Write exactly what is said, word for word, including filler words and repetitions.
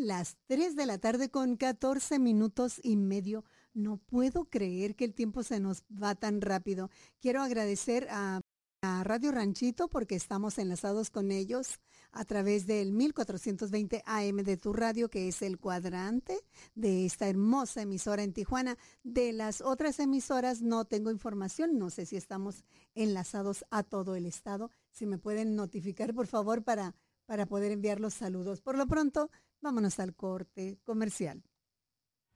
las tres de la tarde con catorce minutos y medio. No puedo creer que el tiempo se nos va tan rápido. Quiero agradecer a, a Radio Ranchito porque estamos enlazados con ellos a través del mil cuatrocientos veinte A M de tu radio, que es el cuadrante de esta hermosa emisora en Tijuana. De las otras emisoras no tengo información, no sé si estamos enlazados a todo el estado. Si me pueden notificar, por favor, para, para poder enviar los saludos. Por lo pronto, vámonos al corte comercial.